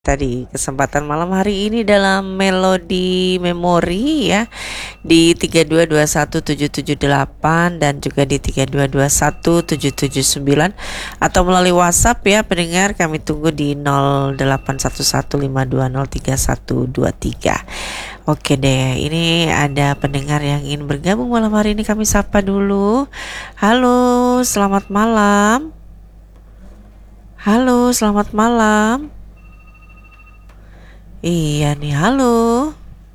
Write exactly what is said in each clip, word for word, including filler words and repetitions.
Tadi kesempatan malam hari ini dalam Melodi Memori ya di tiga dua dua satu tujuh tujuh delapan dan juga di tiga dua dua satu tujuh tujuh sembilan atau melalui WhatsApp ya pendengar, kami tunggu di nol delapan satu satu lima dua nol tiga satu dua tiga. Oke deh, ini ada pendengar yang ingin bergabung malam hari ini, kami sapa dulu. Halo, selamat malam. Halo, selamat malam. Iya nih, halo.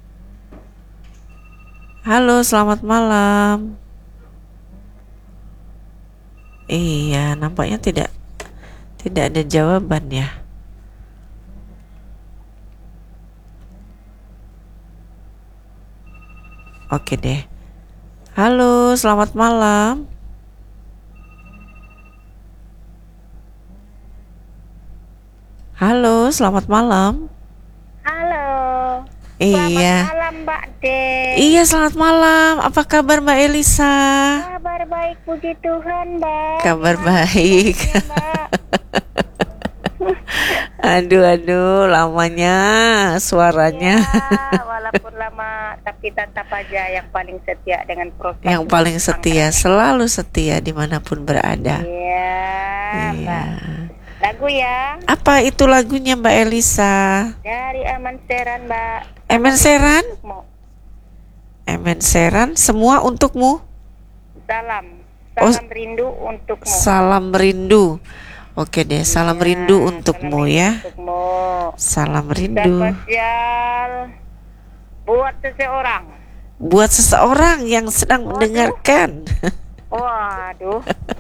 Halo, selamat malam. Iya, nampaknya tidak tidak ada jawaban ya. Oke deh. Halo, selamat malam. Halo, selamat malam. Halo. Iya. Selamat malam Mbak De. Iya, selamat malam. Apa kabar Mbak Elisa? Kabar baik, puji Tuhan Mbak. Kabar Gimana baik. kabarnya, Mbak? Aduh, aduh, lamanya suaranya. Ya, walaupun lama tapi tetap aja yang paling setia dengan program. Yang paling setia, selalu setia dimanapun berada. Iya, Mbak. Iya. Lagu ya Apa itu lagunya Mbak Elisa? dari Aman Seran Mbak. Emen Seran? Untukmu. Emen Seran, semua untukmu. Salam. Oh, Salam rindu untukmu. Salam rindu. Oke deh, salam Iya, rindu untukmu salam rindu ya. Untukmu. Salam rindu Spesial buat seseorang. buat seseorang yang sedang Waduh. mendengarkan. Waduh.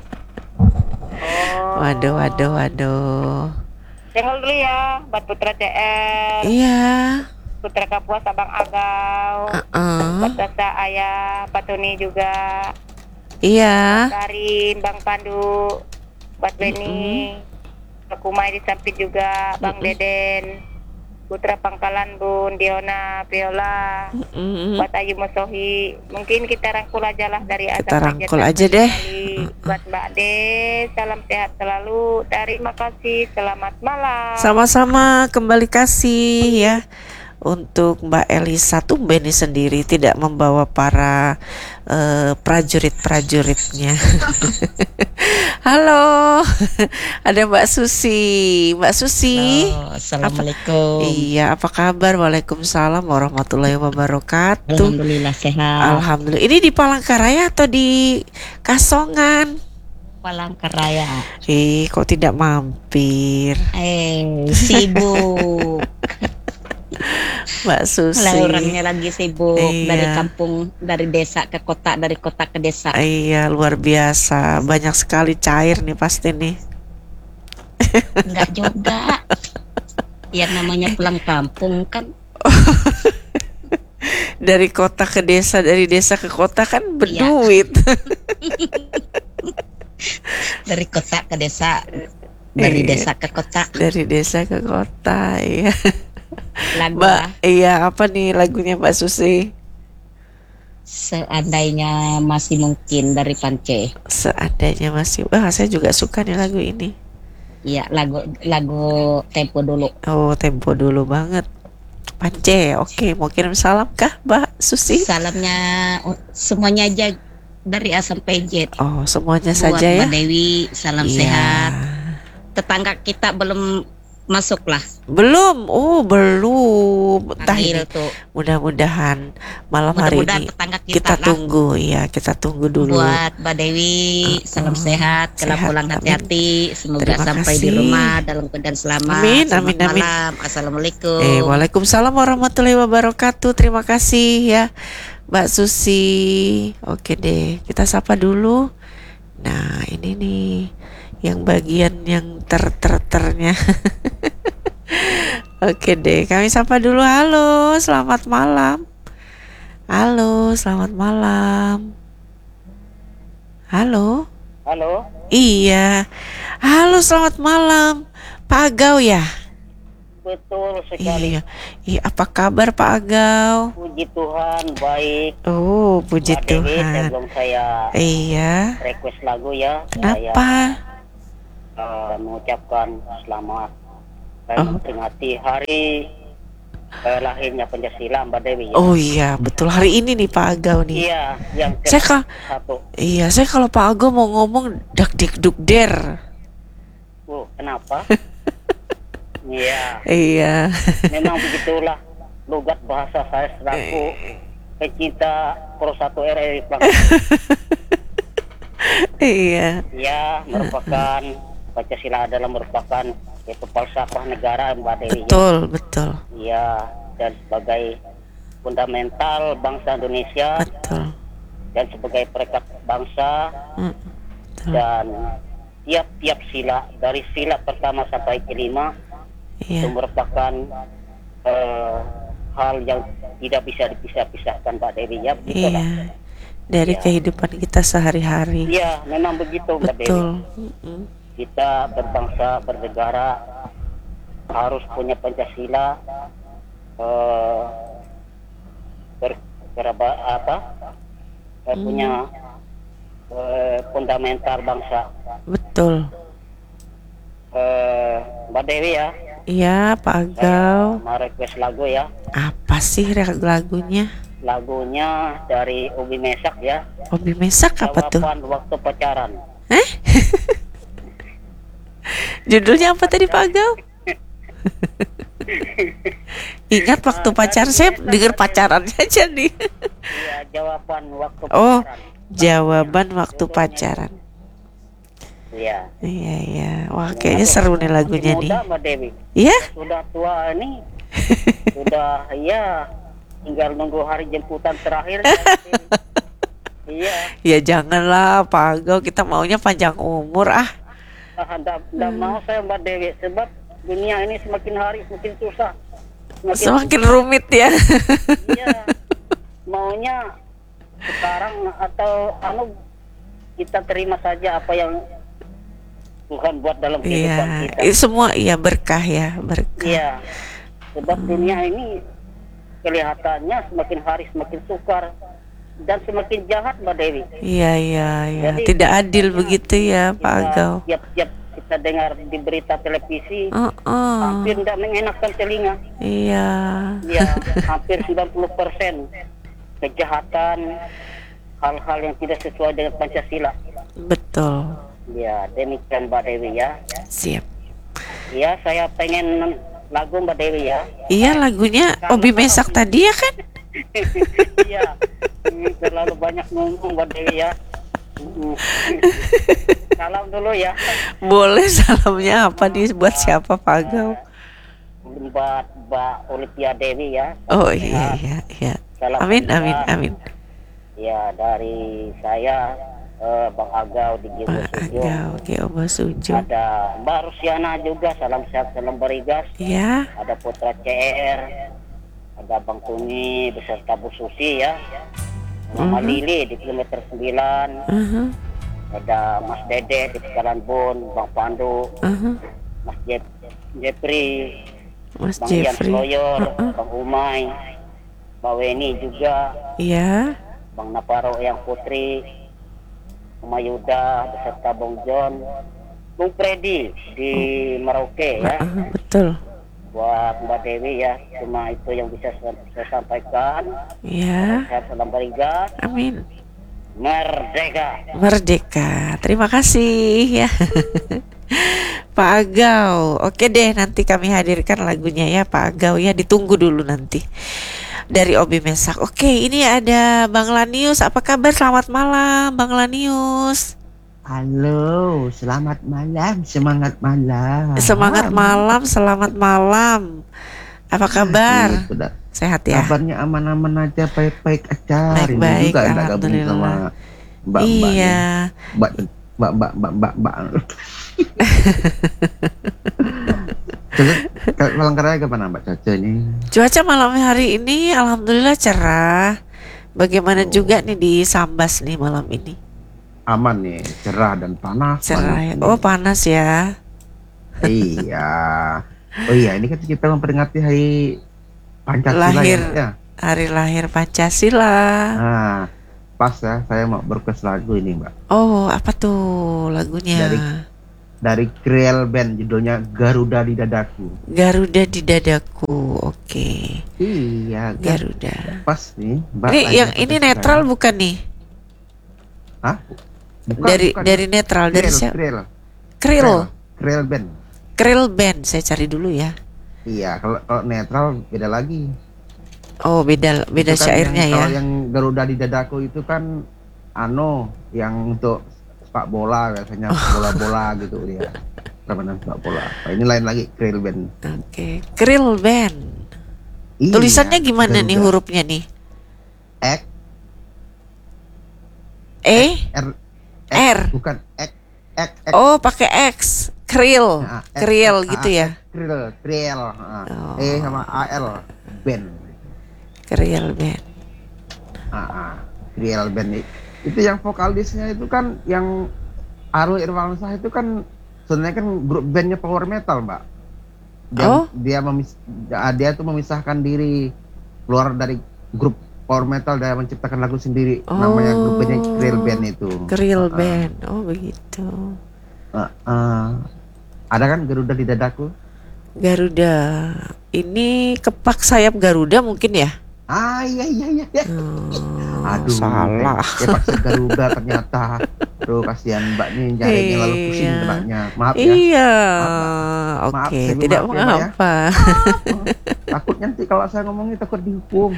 Oh. Waduh, waduh, waduh. Senggol dulu ya, buat Putra C R, Iya. Putra Kapuas Abang Agau, Uh-uh. buat Rasa Ayah, Pak Tony juga, Iya. Karin, Bang Pandu, buat Benny, Pak Kumai di Sampit juga, Bang Deden, Putra Pangkalan Bun, Diona, Viola, Mm-mm. buat Ayu Mosohi. Mungkin kita rangkul aja lah dari Kita Azam rangkul Rajat aja dan deh. kembali. Buat Mbak De, salam sehat selalu. Terima kasih, selamat malam. Sama-sama, kembali kasih ya. Untuk Mbak Elisa, tumben sendiri tidak membawa para uh, prajurit-prajuritnya. Halo, ada Mbak Susi. Mbak Susi. Halo, assalamualaikum. Apa, iya, apa kabar? Waalaikumsalam warahmatullahi wabarakatuh. Alhamdulillah sehat. Alhamdulillah. Ini di Palangkaraya atau di Kasongan? Palangkaraya. Eh, kok tidak mampir? Eh, sibuk. Mbak Susi. Lah orangnya lagi sibuk. Iya. Dari kampung, dari desa ke kota, dari kota ke desa. Iya, luar biasa. Banyak sekali cair nih pasti nih. Enggak juga. Yang namanya pulang kampung kan. Dari kota ke desa, dari desa ke kota kan berduit. Dari kota ke desa, dari Iya. desa ke kota. Dari desa ke kota, iya. Lagu Mbak, lah. iya, apa nih lagunya Mbak Susi? Seandainya masih mungkin dari Pance. Seandainya masih. Wah, saya juga suka nih lagu ini. Iya, lagu lagu tempo dulu. Oh, tempo dulu banget. Pance, oke. Mau kirim salam kah Mbak Susi? Salamnya uh, semuanya aja dari A sampai Z. Oh, semuanya Buat saja ya. Mbak Dewi, salam Iya. sehat. Tetangga kita belum masuk lah. Belum, oh belum. Entah ini. Panggil tuh. Mudah-mudahan malam hari Mudah-mudahan ini tetangga kita, kita lah. tunggu ya, kita tunggu dulu. Buat Mbak Dewi, salam Uh-uh. sehat, kalau Sehat, pulang amin. hati-hati, semoga Terima sampai kasih. di rumah dalam keadaan selamat. Amin, Selamat amin, amin. malam. Assalamualaikum. Eh, waalaikumsalam warahmatullahi wabarakatuh. Terima kasih ya, Mbak Susi. Oke deh, kita sapa dulu. Nah, ini nih yang bagian yang ter-ter-ternya. Oke deh, kami sapa dulu. Halo, selamat malam. Halo, selamat malam. Halo. Halo. Iya. Halo, selamat malam. Pak Agau ya? Betul sekali. Iya. Iya, apa kabar Pak Agau? Puji Tuhan, baik. Oh, puji Mbak Dewi, Tuhan. sebelum saya Iya. request lagu ya, Kenapa? saya uh, mengucapkan selamat Saya Oh. memperingati hari eh, lahirnya Pancasila, Mbak Dewi. Ya. Oh iya, betul hari ini nih Pak Agau nih. Iya, yang Saya ke ka- satu. iya, saya kalau Pak Agau mau ngomong dak dik duk der. Oh, kenapa? Iya, Iya. memang begitulah logat bahasa saya selaku pecinta Pro satu R I Iya. Ya, merupakan Pancasila adalah merupakan yaitu falsafah negara, Mbak Dewi. Ya. Betul, betul. Ya, dan sebagai fundamental bangsa Indonesia Betul. dan sebagai perekat bangsa Mm, betul. dan tiap-tiap sila dari sila pertama sampai kelima itu Iya. merupakan eh, hal yang tidak bisa dipisah-pisahkan, Mbak Dewi. Ya, begitu lah. Iya. Dari Ya. kehidupan kita sehari-hari. Iya, memang begitu, Mbak Dewi. Betul. Mm-mm. Kita berbangsa bernegara harus punya Pancasila, eh, ber, beraba- apa eh, punya eh, fundamental bangsa. Betul. eh, Mbak Dewi ya, Iya, Pak saya Agau. mau request lagu ya, Apa sih reg- lagunya? lagunya dari Ubi Mesak ya, Obi Mesak apa tuh? Jawaban Waktu Pacaran. Eh? Judulnya apa tadi Pak Agau? Ingat waktu pacaran, saya dengar pacaran aja nih. Iya, Jawaban Waktu Oh, Pacaran. jawaban waktu pacaran. Iya. Iya, iya. Wah, kayaknya seru nih lagunya Masih nih. muda, Mbak Dewi. Iya? Sudah tua ini, sudah ya tinggal nunggu hari jemputan terakhir. Iya, Ya janganlah Pak Agau, kita maunya panjang umur ah. tidak mau saya, Mbak Dewi, sebab dunia ini semakin hari semakin susah, semakin, Semakin rumit ya. iya, maunya sekarang atau anu kita terima saja apa yang Tuhan buat dalam kehidupan Iya, kita. itu semua iya berkah ya, berkah. Iya, sebab dunia ini kelihatannya semakin hari semakin sukar dan semakin jahat, Mbak Dewi. Iya, iya, iya. Jadi, Tidak adil begitu ya Pak Kita- Agau. Tiap-tiap kita dengar di berita televisi, Oh, oh. hampir tidak mengenakan telinga. Iya. Ya, hampir sembilan puluh persen kejahatan, hal-hal yang tidak sesuai dengan Pancasila. Betul. Ya, demikian Mbak Dewi ya. Siap. Ya, saya pengen lagu Mbak Dewi ya. Iya, lagunya Obi Mesak tadi ya kan? Iya, ini terlalu banyak ngomong Mbak Dewi ya. Mm. Salam dulu ya Boleh, salamnya apa nih buat siapa Pak Agau? buat Mbak Olivia Dewi ya. Oh iya, iya, iya. Salam Amin, juga. amin, amin. Ya, dari saya eh, Bang Agau di Gibo Pak Sujo. Agau, Geoba Sujo. Ada Mbak Rusiana juga, salam sehat, salam berigas. Ya, Ada Putra C R, ada Bang Tuni beserta Bu Susi ya. Mama Mhm. Lili di kilometer sembilan, uh-huh, ada Mas Dede di Pekalan Bun, Bang Pandu, uh-huh. Mas Jep Jepri, Mas Bang Ian Jeffrey. Sloyor, Uh-uh. Bang Umay, Mbak Weni juga, Iya, Bang Naparo yang Putri, Mama Yuda beserta Bang John, Bung Freddy di Merauke ya. uh-uh, betul. Buat Mbak Dewi ya, cuma itu yang bisa saya, saya sampaikan. Ya, Saya salam berigas, amin. merdeka. Merdeka. Terima kasih ya. Pak Agau. Oke deh, nanti kami hadirkan lagunya ya Pak Agau ya. Ditunggu dulu nanti. Dari Obi Mesak. Oke, ini ada Bang Lanius. Apa kabar? Selamat malam Bang Lanius. Halo, selamat malam, semangat malam. Semangat malam, selamat malam. Apa kabar? Sudah, Sehat ya? kabarnya aman-aman aja, baik-baik aja. Rindu Baik-baik, juga nggak gabung sama alhamdulillah. mbak-mbak Iya. nih. Mbak, mbak, mbak, mbak, mbak, mbak. Caca, Palangkaraya kemana Mbak Caca ini? Cuaca malam hari ini alhamdulillah cerah. Bagaimana Oh. juga nih di Sambas nih malam ini? Aman nih, cerah dan panas. Cerah ya. panas Oh, nih. panas ya. Iya. Oh iya, ini kan kita memperingati hari Pancasila Lahir. ya. Hari lahir Pancasila. Nah, pas ya, saya mau berkelas lagu ini Mbak. Oh, apa tuh lagunya? Dari- dari Kriel Band, judulnya Garuda di Dadaku. Garuda di Dadaku. Oke. Iya, Garuda. Pas nih, Mbak. Ini lagi yang dapet ini sekarang. netral bukan nih? Hah? Bukan, dari bukan. dari netral dari Kriel, siapa? Kriel. Kriel. Kriel Band. Kriel Band. Saya cari dulu ya. Iya, kalau kalau netral beda lagi. Oh, beda beda Itu kan syairnya yang, ya. Kalau yang Garuda di Dadaku itu kan ano yang untuk sepak bola biasanya, bola-bola gitu dia. Permainan sepak bola. Nah, ini lain lagi, Kriel Band. Oke. Kriel Band. Iya, Tulisannya gimana nih Garuda. hurufnya nih? X E R R. bukan X X X. Oh, pakai X. Kriel. Nah, X, Kriel A, gitu A, ya. Kriel, Kriel. Nah, Oh. E sama A L Band. Kriel Band. Ah, ah, Kriel Band i- itu yang vokalisnya itu kan yang Arul Irwansyah itu kan sebenarnya kan grup bandnya power metal, Mbak. Dia, Oh. dia memis ah, dia tuh memisahkan diri keluar dari grup power metal dan menciptakan lagu sendiri, namanya grup bandnya Kriel Band itu. Kriel Ah, ah. Band. Oh, begitu. Ah, ah. Ada kan Garuda di Dadaku? Garuda. Ini kepak sayap Garuda mungkin ya? Ah, iya iya iya. iya. Hmm, Aduh, salah. Ya paksa Garuda ternyata. Aduh, kasihan Mbak nih jarinya lalu pusing Iya. kenanya. Maaf ya. Iya. Maaf, Oke, saya tidak maaf ya, Mbak ya. mengapa. Takut nanti kalau saya ngomongnya takut dihukum.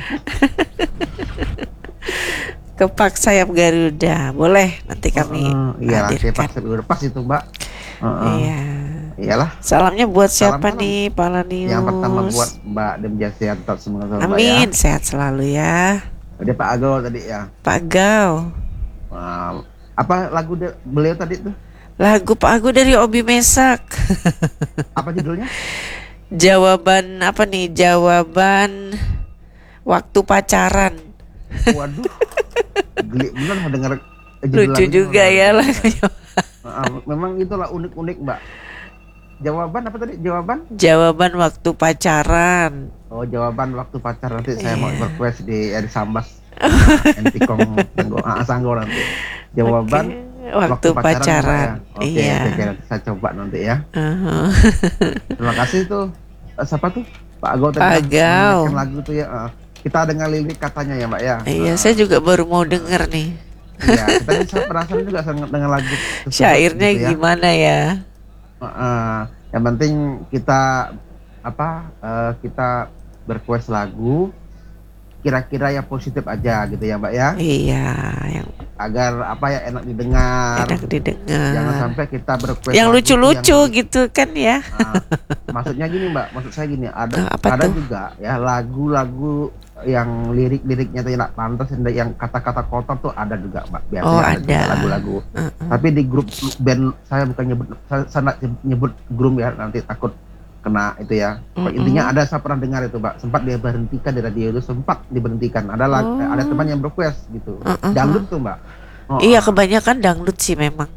Kepak sayap Garuda. Boleh nanti kami Heeh, iya lah, saya hadirkan. paksa dulu pas itu, Mbak. Heeh. Iya. Iyalah. Salamnya buat siapa Salam-salam. nih, Pak Lanius? Yang pertama buat Mbak Demja sehat tetap semoga Mbak ya. Amin, sehat selalu ya. Udah Pak Agau tadi ya. Pak Gau. Wow. Apa lagu de- beliau tadi tuh? Lagu Pak Agu dari Obi Mesak. Apa judulnya? Jawaban apa nih? Jawaban waktu pacaran. Waduh. Geli bener mau denger judul Lucu lagunya. juga ya lagunya. Ah, memang itulah unik-unik, Mbak. Jawaban apa tadi? Jawaban? Jawaban waktu pacaran. Oh, jawaban waktu pacaran nanti saya Iya. mau request di Eri Sambas. Entikong Sanggo, ah, Sanggo nanti. Jawaban Oke, waktu, pacaran. Mbak, ya. Oke, Iya. oke, nanti saya coba nanti ya. Uh-huh. Terima kasih tuh. Eh, Siapa tuh? Pak Agau tadi. Pak lah, Agau. menyanyikan lagu tuh ya. eh. Kita dengar lirik katanya ya, Mbak ya. Iya, Eh, saya juga baru mau denger nih. Iya, kita ini saya penasaran juga sangat dengan lagu tersebut, Syairnya gitu ya. gimana ya? Eh, eh, yang penting kita apa? eh, kita berquest lagu kira-kira yang positif aja gitu ya, Mbak ya. Iya, yang Agar apa ya enak didengar. enak didengar. Jangan sampai kita berquest Yang lagu lucu-lucu yang- gitu kan ya? Ah, maksudnya gini, Mbak, maksud saya gini, ada Ah, apa ada tuh? juga ya lagu-lagu yang lirik-liriknya tidak pantas, yang kata-kata kotor tuh ada juga, Mbak. Biasanya Oh, ada juga ada. lagu-lagu. Uh-uh. Tapi di grup band saya bukan nyebut saya, saya nggak nyebut grup ya, nanti takut kena itu ya. Mm-mm. Intinya ada, saya pernah dengar itu, Mbak, sempat dia berhentikan di radio itu, sempat diberhentikan. Ada lag- Oh. ada teman yang request gitu. Uh-uh. Dangdut tuh, Mbak. Oh, Iya, ah. kebanyakan dangdut sih memang.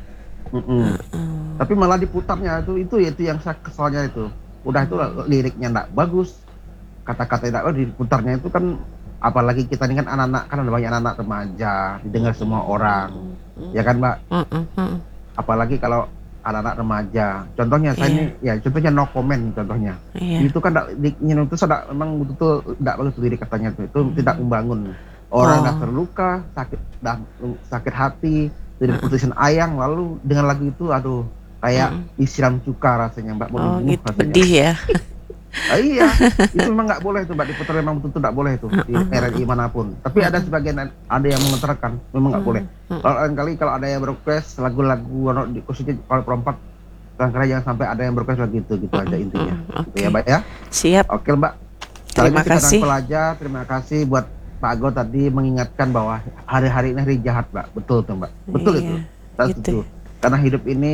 Mm-mm. Mm. Tapi malah diputarnya itu itu itu yang saya kesalnya itu. Udah itu liriknya enggak bagus. Kata-kata tidak oh, diputarnya itu kan, apalagi kita ini kan anak-anak, kan ada banyak anak remaja, didengar semua orang. Ya kan, Mbak? Mm-mm, mm. Apalagi kalau anak-anak remaja. Contohnya saya Iya. ini ya contohnya no comment contohnya. Iya. Itu kan liriknya itu sudah memang betul tidak bagus lirik katanya itu. Itu tidak membangun. Orang Oh. dah terluka, sakit dah sakit hati, tidak putusin ayang, lalu dengan lagu itu aduh kayak disiram cuka rasanya, Mbak, mau Oh, dibunuh gitu rasanya. pedih ya. Ah, iya, itu memang nggak boleh tuh, Mbak, diputar, memang betul tidak boleh itu di R R I manapun. Tapi ada sebagian ada yang memutarkan, memang nggak boleh. Kalau kali kalau ada yang request lagu-lagu ono di- khususnya kalau perempat, kadang-kadang jangan sampai ada yang request lagi gitu, gitu aja intinya. Oke. Gitu ya, Mbak ya. Siap. Oke, Mbak. Terima Sekali lagi kita kasih. rangkul aja. Terima kasih buat Pak Agau tadi mengingatkan bahwa hari-hari ini hari jahat, Mbak. Betul tuh, Mbak. Betul Iya, itu. Saya gitu. setuju. Karena hidup ini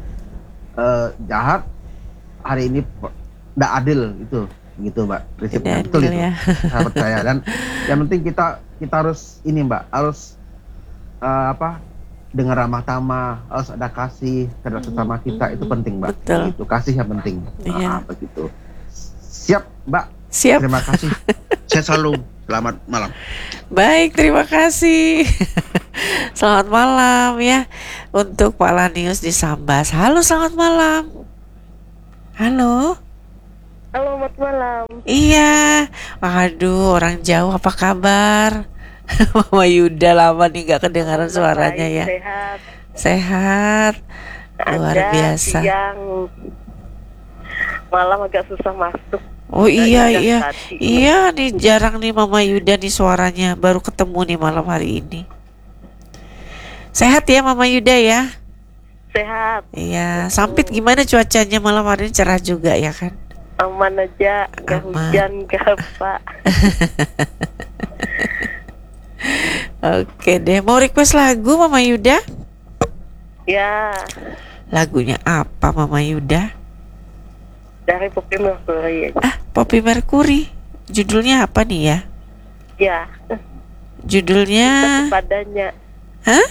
eh, jahat, hari ini tidak adil itu, gitu, Mbak. Prinsipnya Tidak betul adil itu. ya. Saya percaya. Dan yang penting kita kita harus ini, Mbak, harus eh, apa? Dengan ramah tamah, harus ada kasih terhadap sesama kita, itu penting, Mbak. Betul. Itu kasih yang penting. Iya. Ah, begitu. Siap, Mbak. Siap. Terima kasih. Saya selalu selamat malam. Baik, terima kasih. Selamat malam ya. untuk Pak Lanius di Sambas. Halo, selamat malam. Halo. Halo, selamat malam. Iya. Aduh, orang jauh apa kabar? Mama Yuda lama nih gak kedengaran suaranya ya. Sehat. Sehat. Luar Ada biasa. Siang malam agak susah masuk. Oh iya Dari iya. tadi. Iya nih jarang nih Mama Yuda nih suaranya. Baru ketemu nih malam hari ini. Sehat ya Mama Yuda ya? Sehat. Iya. Sampit gimana cuacanya malam hari ini? Cerah juga ya kan? Aman aja, gak Aman. hujan, gak apa. Oke deh. Mau request lagu Mama Yuda? Ya, Lagunya apa Mama Yuda? dari Poppy Mercury. Ah, Poppy Mercury. Judulnya apa nih ya? Ya, Judulnya padanya. Hah?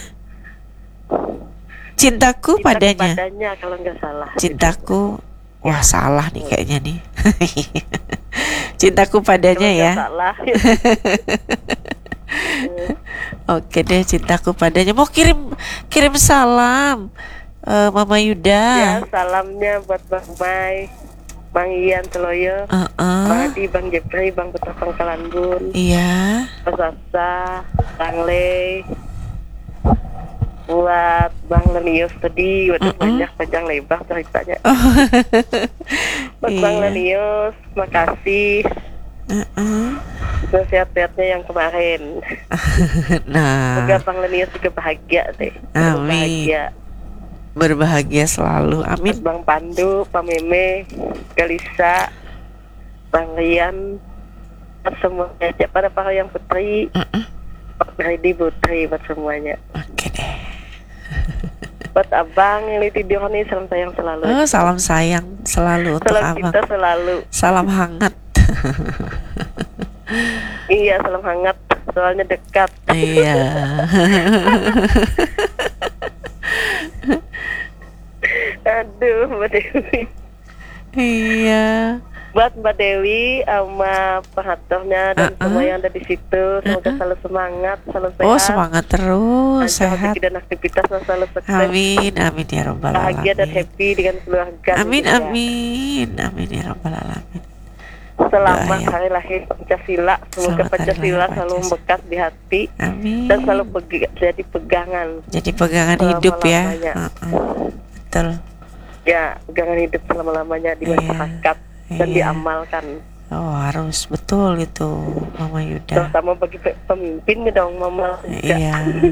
Cintaku Cinta padanya. Padanya kalau nggak salah. Cintaku. Wah, salah nih kayaknya nih. Cintaku padanya Kalau ya. nggak salah. Oke deh, cintaku padanya. Mau kirim kirim salam eh, Mama Yuda. Ya, salamnya buat Bang Mai, Bang Ian Teloyo, Uh-uh. Bang Adi, Bang Jepri, Bang Putra Pangkalan Bun, Iya. Mas Sasa, Bang Le, buat Bang Lenius tadi, waduh Mm-mm. banyak panjang lebar ceritanya. Oh. Buat Bang Iya. Lenius, makasih. Uh-uh. Sehat-sehatnya yang kemarin. Nah, Semoga Bang Lenius juga bahagia deh. Amin. Bahagia. berbahagia selalu. Buat Amin. Bang Pandu, Pak Meme, Galisa, Bang Rian, buat semuanya, aja pada para yang putri, Uh-uh. Pak Freddy Putri, buat semuanya. Oke deh. Buat abang yang di tidur nih, salam sayang selalu. Oh, salam sayang selalu untuk Salam abang. kita selalu. Salam hangat. Iya, salam hangat, soalnya dekat. Iya. Aduh, Mbak Dewi. Iya. Buat Mbak Dewi sama pengaturnya dan Uh-uh. semua yang ada di situ, semoga Uh-uh. selalu semangat, selalu sehat. Oh, semangat terus, lancar sehat. rezeki dan aktivitas selalu sukses. Amin, amin ya rabbal Bahagia dan alamin. happy dengan keluarga. Amin, juga. amin, amin ya rabbal alamin. Selamat Doa ya. hari lahir Pancasila. Semoga Selamat hari Pancasila lahir selalu Pancasila. membekas di hati Amin. dan selalu peg- jadi pegangan. Jadi pegangan hidup ya. Selama-lamanya. Uh-uh. Betul. Ya, pegangan hidup selama-lamanya di Iya, masyarakat dan iya. diamalkan. Oh, harus betul itu Mama Yuda. Terutama bagi pe- pemimpin nih dong, Mama. Iya.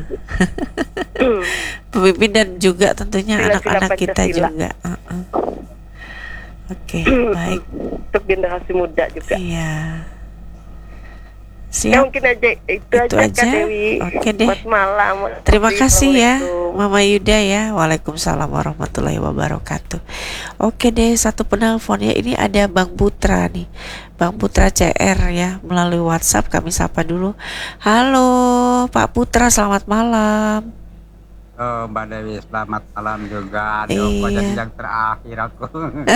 Pemimpin dan juga tentunya Sila-sila anak-anak kita Pancasila. juga. Uh-uh. Oke, baik. Untuk generasi muda juga. Iya. Ya Siap. mungkin aja itu, Itu aja, aja. Kak Dewi. Oke deh. Buat malam. Terima kasih ya Assalamualaikum. Mama Yuda ya. Waalaikumsalam warahmatullahi wabarakatuh. Oke deh, satu penelpon ya. Ini ada Bang Putra nih. Bang Putra C R ya. Melalui WhatsApp kami sapa dulu. Halo Pak Putra, selamat malam. Oh, Mbak Dewi, selamat malam juga. Iya. Aduh, kok jadi yang terakhir aku.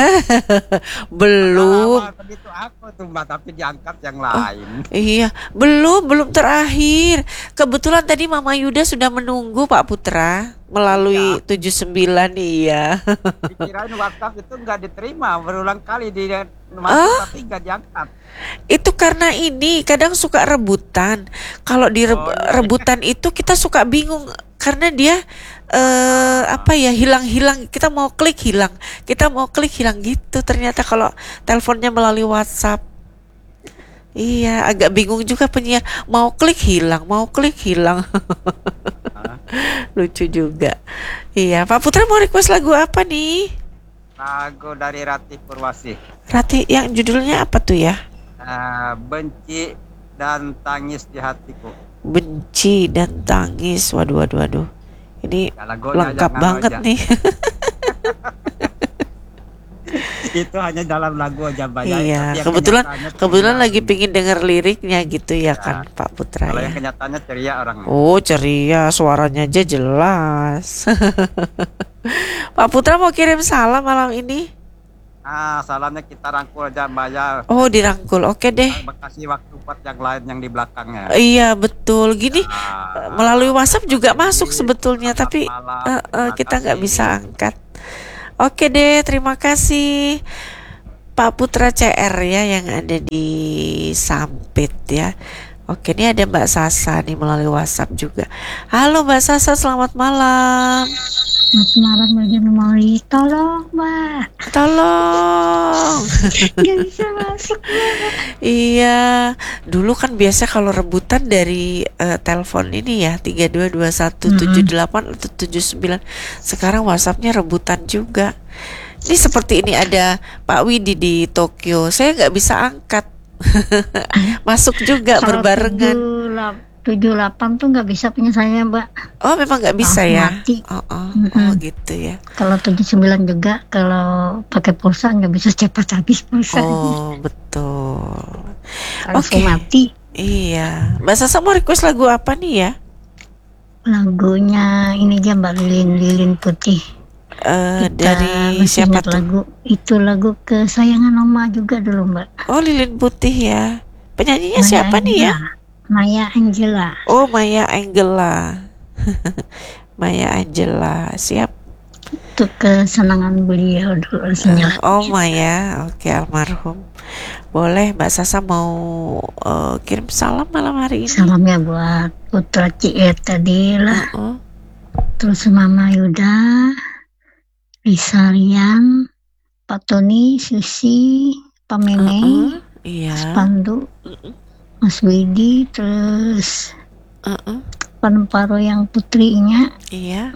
Belum. Awal tadi itu aku tuh Mbak, tapi diangkat yang lain. Iya, belum, belum terakhir. Kebetulan tadi Mama Yuda sudah menunggu Pak Putra melalui tujuh sembilan iya. Dikirain WhatsApp itu nggak diterima, berulang kali di masuk tapi nggak diangkat. Itu karena ini kadang suka rebutan. Kalau di Oh, iya. rebutan itu kita suka bingung karena dia eh apa ya, hilang-hilang. Kita mau klik hilang, kita mau klik hilang gitu. Ternyata kalau teleponnya melalui WhatsApp. Iya, agak bingung juga penyiar. Mau klik hilang, mau klik hilang. Lucu juga. Iya, Pak Putra mau request lagu apa nih? Lagu dari Ratih Purwasih, Rati, yang judulnya apa tuh ya? Eh, Benci dan Tangis di Hatiku. Benci dan tangis. Waduh, waduh, waduh. Ini Ya, lagunya lengkap jangan banget aja. nih. Itu hanya dalam lagu aja banyak. Iya, tapi yang kebetulan kenyataannya kebetulan ceria. lagi pingin denger liriknya gitu ya kan Pak Putra Kalau ya. yang kenyataannya ceria orangnya. Oh, ceria, suaranya aja jelas. Pak Putra mau kirim salam malam ini? Ah, salamnya kita rangkul aja Mbak ya. Oh, dirangkul. Oke deh. Kasih waktu buat yang lain yang di belakangnya. Iya, betul. Gini Ah, melalui WhatsApp juga Pak masuk Edi, sebetulnya, selamat tapi malam. eh, eh, Terima kita nggak kasih. bisa angkat. Oke deh, terima kasih Pak Putra C R ya yang ada di Sampit ya. Oke, ini ada Mbak Sasa nih melalui WhatsApp juga. Halo Mbak Sasa, selamat malam. Selamat malam bagi memori. Tolong Mbak, Tolong. nggak bisa masuk Mbak. Iya, dulu kan biasa kalau rebutan dari eh, telepon ini ya tiga dua dua satu tujuh delapan atau tujuh sembilan. Sekarang WhatsAppnya rebutan juga. Ini seperti ini ada Pak Widi di Tokyo. Saya nggak bisa angkat. Masuk juga Kalau berbarengan. tujuh delapan tuh nggak bisa punya saya Mbak. Oh, memang nggak bisa Oh, ya? mati. Oh, oh, Mm-mm. oh gitu ya. Kalau tujuh sembilan juga kalau pakai pulsa nggak bisa cepat habis pulsa. Oh, betul. Langsung oke. mati. Iya. Mbak Sasa mau request lagu apa nih ya? Lagunya ini aja Mbak, Lilin Lilin Putih. Eh, Kita dari masih siapa ingat tuh? lagu itu, lagu kesayangan Oma juga dulu Mbak. Oh, Lilin Putih ya. Penyanyinya Maya siapa nih ya? Angela. Maya Angela. Oh, Maya Angela. Maya Angela. Siap. Itu kesenangan beliau dulu rasanya. Oh, Maya. Oke, almarhum. Boleh Mbak Sasa mau eh, kirim salam malam hari ini? Salamnya buat Putra Cie tadi lah. Oh, Terus Mama Yuda, Lisa Rian, Pak Tony, Susi, Pak Meme, uh-uh. Iya. Pandu, Mas Widi, terus Uh-uh. Panemparo yang putrinya, Iya.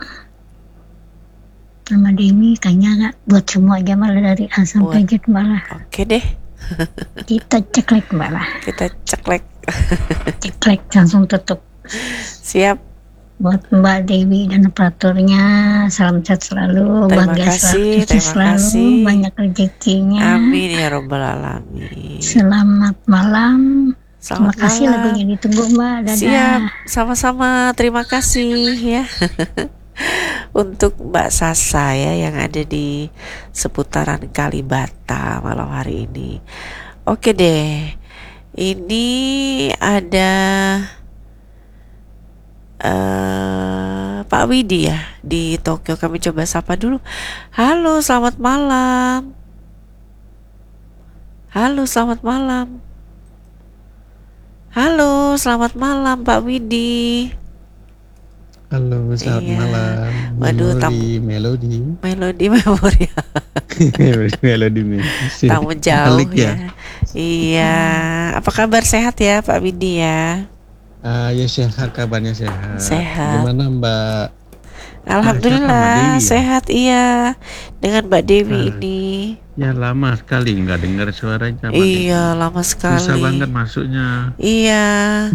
sama Demi, kayaknya nggak buat semua aja malah dari A sampai Z malah. Oke deh. Kita ceklek malah, Kita ceklek. ceklek langsung tutup. Siap. Buat Mbak Dewi dan operatornya, salam sehat selalu, Terima bahagia kasih, selalu, sukses terima selalu, kasih. banyak rezekinya. Amin ya robbal alamin. Selamat malam. Selamat Terima kasih malam. lagunya ditunggu Mbak. Dadah. Siap, sama-sama. Terima kasih ya. Untuk Mbak Sasa ya yang ada di seputaran Kalibata malam hari ini. Oke deh. Ini ada uh, Pak Widi ya di Tokyo. Kami coba sapa dulu. Halo, selamat malam. Halo, selamat malam. Halo, selamat malam Pak Widi. Halo, selamat Iya. malam. Waduh, Melodi, melodi, Melodi memori melodi, melodi. tamu jauh Balik ya. Iya, apa kabar, sehat ya Pak Widi ya? Ah, ya sehat, kabarnya sehat. Sehat. Gimana Mbak? Alhamdulillah Mbak Dewi ya? sehat, iya. Dengan Mbak Dewi Ah, ini. Ya lama sekali nggak dengar suaranya. Mbak Dewi. Iya, lama sekali. Susah banget masuknya. Iya.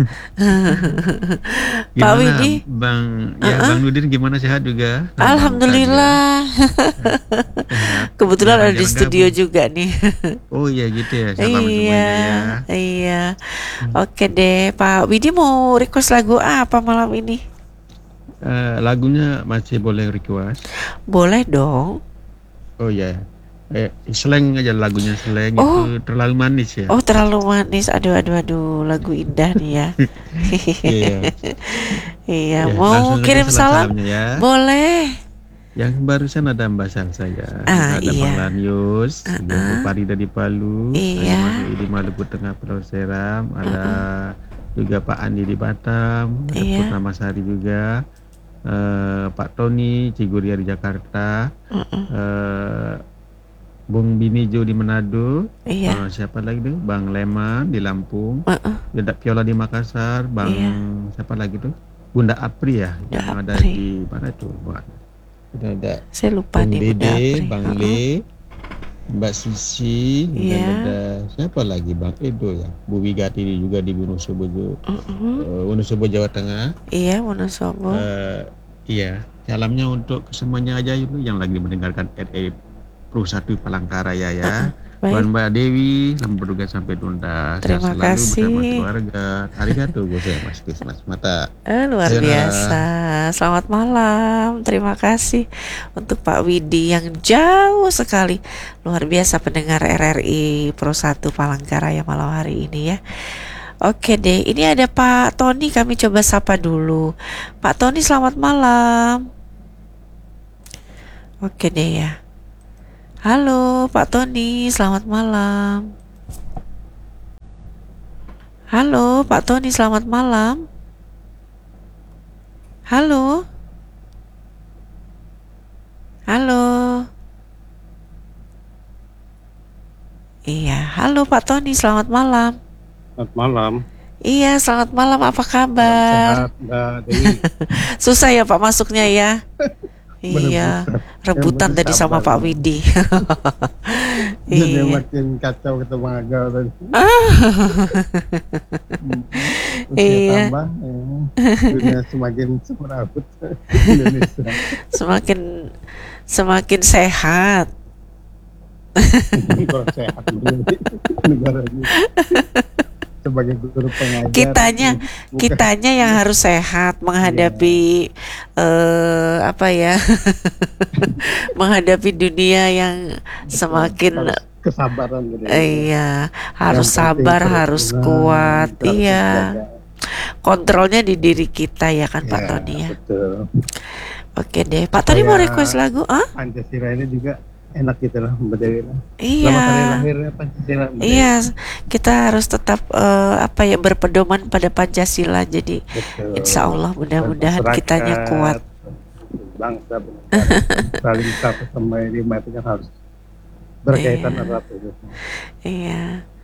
Pak Gimana Widi? Bang? Ya Uh-uh. Bang Nudin gimana, sehat juga? Alhamdulillah. Sehat. Kebetulan ada di Jarang-jarang studio gabung. juga nih. Oh iya gitu ya. Salam Iya, semuanya ya. iya. Oke deh, Pak Widi mau request lagu apa malam ini? Eh, lagunya masih boleh request? Boleh dong. Oh ya. Eh, slang aja lagunya, slang Oh. itu terlalu manis ya. Oh, terlalu manis. Aduh, aduh, aduh, lagu indah nih ya. Iya. Iya, Ya, mau langsung aja kirim salam? salam-salamnya ya. Boleh. Yang barusan ada Mbak Salsa ya, Ah, ada iya. Bang Lanius, Ah, ada ah. Bu Farida di Palu, Iya. saya masuk di Maluku Tengah Pulau Seram, ada juga Pak Andi di Batam, ada Iya. Purnama Sari juga, eh, Pak Tony Ciguria di Jakarta, Mm-mm. eh, Bung Binijo di Manado, Iya. eh, siapa lagi tuh, Bang Leman di Lampung, Uh-uh. Dedak Piola di Makassar, Bang Iya. siapa lagi tuh, Bunda Apri ya, Bunda yang ada Apri. di mana tuh, Bang? Udah ada Saya lupa Bang nih Bunda Dede, Apri. Bang Uh-uh. Le, Mbak Susi, Iya. dan ada siapa lagi, Bang Edo ya, Bu Wigati juga di Wonosobo, Uh-uh. eh, Wonosobo Jawa Tengah. Iya, Wonosobo. Eh, iya, salamnya untuk semuanya aja itu yang lagi mendengarkan R E Pro satu Palangkaraya ya. Baik. Tuan Mbak Dewi, selamat bertugas sampai tuntas. Terima Sehat selalu bersama kasih. keluarga. Arigato gozaimasu, Mas Mata. Eh, luar Sayonara. biasa. Selamat malam. Terima kasih untuk Pak Widi yang jauh sekali. Luar biasa pendengar R R I Pro satu Palangkaraya malam hari ini ya. Oke deh, ini ada Pak Tony, kami coba sapa dulu. Pak Tony, selamat malam. Oke deh ya. Halo Pak Tony, selamat malam. Halo Pak Tony, selamat malam. Halo. Halo. Iya, halo Pak Tony, selamat malam. Selamat malam. Iya, selamat malam. Apa kabar? Sehat, Mbak Dewi. Susah ya Pak masuknya ya. Iya, rebutan Yang tadi penting sama sabar. Pak Widi. Jadi Iya. makin kacau kita mengagal tadi. Usia Iya. tambah, ya. Dunia semakin semerawut. Indonesia. Semakin semakin sehat. Kurang sehat negara ini. Sebagai guru pengajar. Kitanya bukan- kitanya yang harus sehat menghadapi eh, apa ya? menghadapi dunia yang semakin harus kesabaran gitu. eh, iya, harus Yang penting sabar, terus harus tenang, kuat. terus Iya. jaga. Kontrolnya di diri kita ya kan Pak Ya, Tony ya. betul. Oke deh. Pak Tony mau Supaya request lagu? Ah? Pancasila ini juga enak gitu lah Mbak Dewi lah. Iya. Selamat hari lahirnya Pancasila Mbak Dewi. Iya, kita harus tetap eh, apa ya berpedoman pada Pancasila. Jadi Betul. insya Allah mudah-mudahan Masyarakat, kitanya kuat. bangsa bangsa saling satu sama lima itu kan harus berkaitan Iya. erat itu. Iya.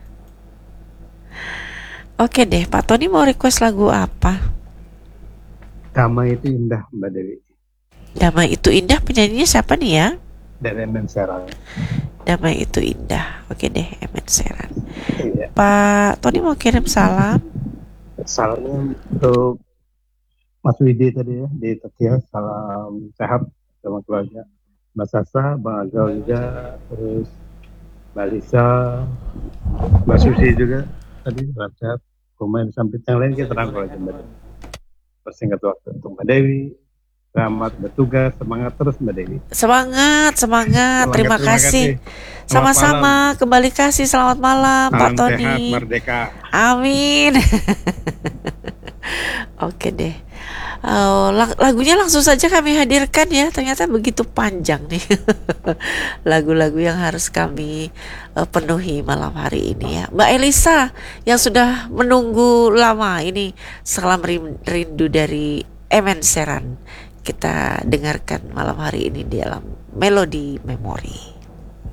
Oke deh, Pak Tony mau request lagu apa? Damai itu indah Mbak Dewi Damai itu indah, penyanyinya siapa nih ya? dari Emen Serang. Damai itu indah. Oke deh, Emen Seran. Iya. Pak Tony mau kirim salam. Salamnya untuk Mas Widi tadi ya di Tokyo, salam sehat sama keluarga. Mbak Sasa, Bang Agal juga, terus Mbak Lisa, Mbak Susi juga tadi salam sehat. Pemain samping yang lain kita rangkul aja Mbak Dewi. Persingkat waktu untuk Mbak Dewi. Selamat bertugas, semangat terus Mbak Dewi. Semangat, semangat. Semangat, Terima terima kasih. kasih. Selamat Sama-sama. Kembali kasih. Selamat malam, Pak Salam Tony. sehat, merdeka. Amin. Oke deh. Oh, lag- lagunya langsung saja kami hadirkan ya. Ternyata begitu panjang nih lagu-lagu yang harus kami eh, penuhi malam hari ini ya. Mbak Elisa yang sudah menunggu lama ini, salam rin- rindu dari Emen Seran. Kita dengarkan malam hari ini di dalam Melodi Memori.